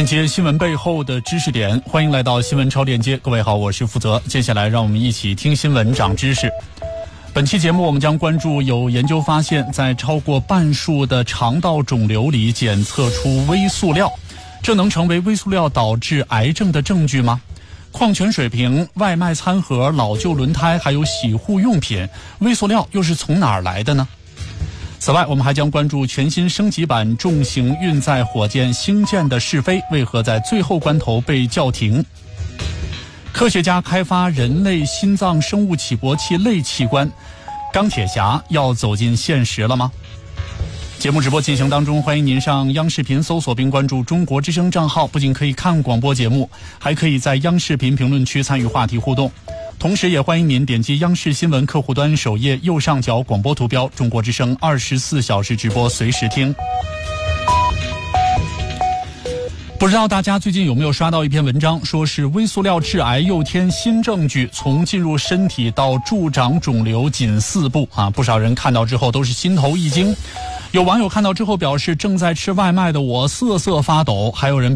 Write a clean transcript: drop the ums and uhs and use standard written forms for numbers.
链接新闻背后的知识点，欢迎来到新闻超链接。各位好，我是负责。接下来让我们一起听新闻长知识。本期节目我们将关注有研究发现，在超过半数的肠道肿瘤里检测出微塑料，这能成为微塑料导致癌症的证据吗？矿泉水瓶、外卖餐盒、老旧轮胎，还有洗护用品，微塑料又是从哪儿来的呢？此外，我们还将关注全新升级版重型运载火箭星舰的试飞为何在最后关头被叫停。科学家开发人类心脏生物起搏器类器官，钢铁侠要走进现实了吗？节目直播进行当中，欢迎您上央视频搜索并关注中国之声账号，不仅可以看广播节目，还可以在央视频评论区参与话题互动。同时也欢迎您点击央视新闻客户端首页右上角广播图标，中国之声24小时直播随时听。不知道大家最近有没有刷到一篇文章，说是微塑料致癌又添新证据，从进入身体到助长肿瘤仅4步啊！不少人看到之后都是心头一惊。有网友看到之后表示，正在吃外卖的我瑟瑟发抖，还有人